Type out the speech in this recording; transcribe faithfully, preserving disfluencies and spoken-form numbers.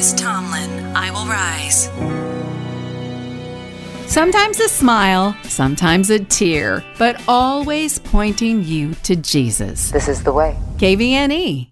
Chris Tomlin, I Will Rise. Sometimes a smile, sometimes a tear, but always pointing you to Jesus. This is the way. K V N E.